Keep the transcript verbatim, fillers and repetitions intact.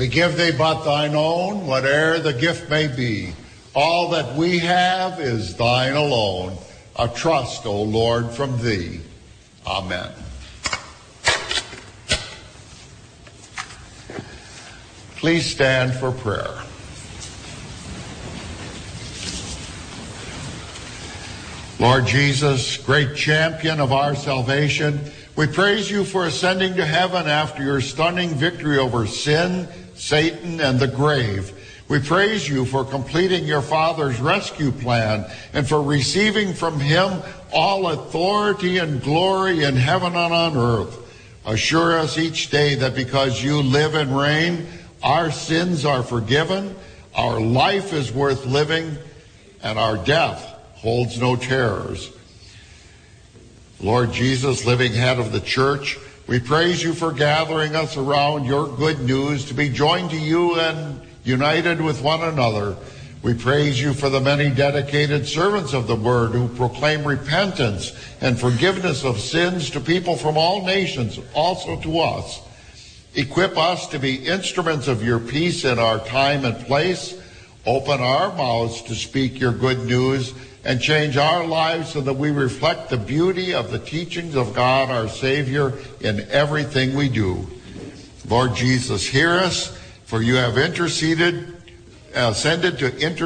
We give thee but thine own, whate'er the gift may be. All that we have is thine alone. A trust, O Lord, from thee. Amen. Please stand for prayer. Lord Jesus, great champion of our salvation, we praise you for ascending to heaven after your stunning victory over sin, Satan, and the grave. We praise you for completing your Father's rescue plan and for receiving from him all authority and glory in heaven and on earth. Assure us each day that because you live and reign, our sins are forgiven, our life is worth living, and our death holds no terrors. Lord Jesus, living head of the church, we praise you for gathering us around your good news to be joined to you and united with one another. We praise you for the many dedicated servants of the word who proclaim repentance and forgiveness of sins to people from all nations, also to us. Equip us to be instruments of your peace in our time and place. Open our mouths to speak your good news and change our lives so that we reflect the beauty of the teachings of God, our Savior, in everything we do. Lord Jesus, hear us, for you have interceded, ascended to inter